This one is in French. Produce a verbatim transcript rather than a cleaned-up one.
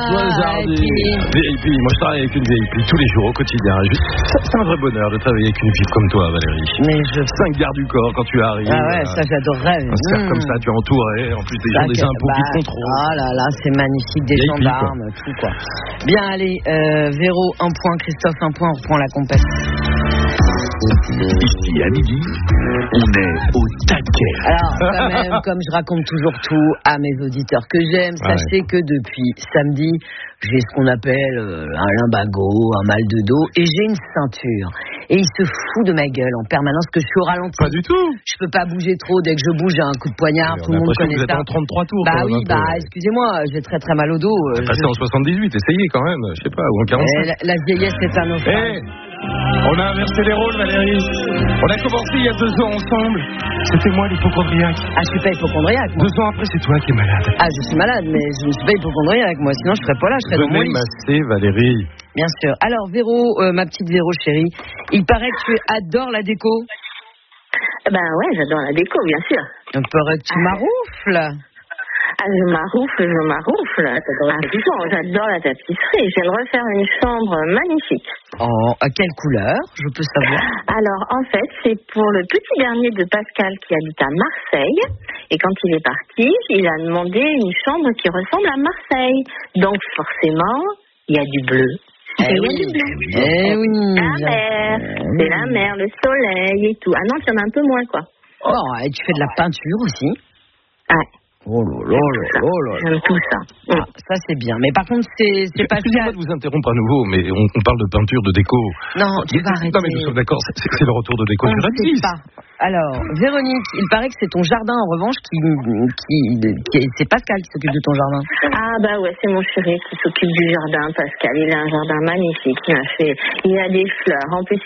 François Hardy. V I P, moi je travaille avec une V I P tous les jours au quotidien. C'est un vrai bonheur de travailler avec une fille comme toi, Valérie. Mais je... Cinq gardes du corps quand tu arrives. Ah ouais, ça j'adorerais. Un cercle mmh. comme ça, tu es entouré. En plus des gens des impôts bah, qui contrôlent. Ah là là, c'est magnifique, des V I P, gendarmes, quoi. Tout quoi. Bien, allez, euh, Véro, un point, Christophe, un point, on reprend la compète. Ici à midi, on est au taquet. Alors, quand même, comme je raconte toujours tout à mes auditeurs que j'aime, ouais. Sachez que depuis samedi, j'ai ce qu'on appelle euh, un lumbago, un mal de dos, et j'ai une ceinture. Et il se fout de ma gueule en permanence que je suis au ralenti. Pas du tout. Je peux pas bouger trop. Dès que je bouge, j'ai un coup de poignard. Tout le monde connaît que vous ça. êtes en trente-trois tours. Bah oui, bah excusez-moi, j'ai très très mal au dos. C'est passé je... en soixante-dix-huit, essayez quand même, je sais pas, ou en quarante-cinq. La, la vieillesse est un naufrage. Hey, on a inversé les rôles, Valérie. On a commencé il y a deux ans ensemble. C'était moi l'hypochondriaque. Ah, je suis pas hypochondriaque, moi. Deux ans après, c'est toi qui es malade. Ah, je suis malade, mais je ne suis pas hypochondriaque, moi. Sinon, je serais pas là, je serais Venez dans mon lit. masser, Valérie. Bien sûr. Alors, Véro, euh, ma petite Véro chérie, il paraît que tu adores la déco. Ben ouais, j'adore la déco, bien sûr. Il paraît que tu maroufles. Ah, je maroufle, je maroufle. Ah, fond, j'adore la tapisserie. Je viens de refaire une chambre magnifique. Oh, à quelle couleur, je peux savoir? Alors, en fait, c'est pour le petit dernier de Pascal qui habite à Marseille. Et quand il est parti, il a demandé une chambre qui ressemble à Marseille. Donc, forcément, il y a du bleu. Eh il y oui, a du bleu. Eh oui. La mer, euh, c'est la mer, le soleil et tout. Ah non, il y en a un peu moins, quoi. Oh, et tu fais de la peinture aussi? Ouais. Oh là là là là. J'aime tout ça. Ah, ça c'est bien. Mais par contre, c'est, c'est pas... Excusez-moi de vous interrompre à nouveau, mais on, on parle de peinture, de déco. Non, tu vas arrêter. Non, mais nous sommes d'accord, c'est, c'est le retour de déco on du Ramsès. pas. Alors, Véronique, il paraît que c'est ton jardin, en revanche, qui, qui, qui c'est Pascal qui s'occupe de ton jardin. Ah bah ouais, c'est mon chéri qui s'occupe du jardin, Pascal. Il a un jardin magnifique. Il a fait, il a des fleurs. En plus,